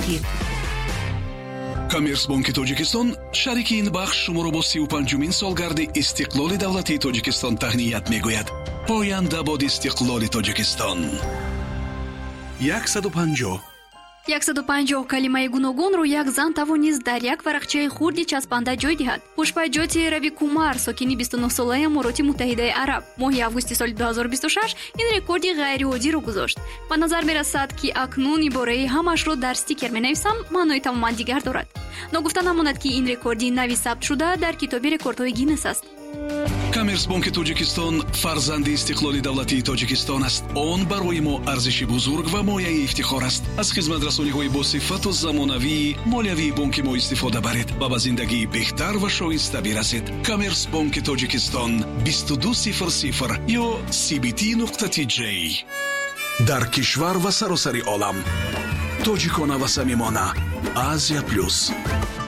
رقیق. коммерсбонки тоҷикистон шарики ин бахш шуморо бо 35-мин солгарди истиқлоли давлатии тоҷикистон таҳният мегӯяд. поянда бод истиқлоли тоҷикистон. 150 калимаи гуногунро як зан тавонист дар як варақчаи хурди часпанда ҷой диҳад. хушпайҷоти Рави Кумар, сокини 29-солаи Амороти Муттаҳидаи Араб, моҳи августи соли 2026 ин рекорди ғайриоддиро гузошт. ба назар мерасад, ки акнун ибораи ҳамашро дар стикер менависам маънои тамоман дигар дорад. ногуфта намонад, ки ин рекорди нави сабт шуда дар китоби рекордҳои Гиннес аст. коммерсбонки тоҷикистон фарзанди истиқлоли давлатии тоҷикистон аст. он барои мо арзиши бузург ва мояи ифтихор аст. аз хизматрасониҳои босифату замонавии молиявии бонки мо истифода баред ва ба зиндагии беҳтар ва шоиста бирасед. коммерсбонки тоҷикистон 2200 ё cbt.tj. дар кишвар ва саросари олам тоҷикона ва самимона. Азия плюс.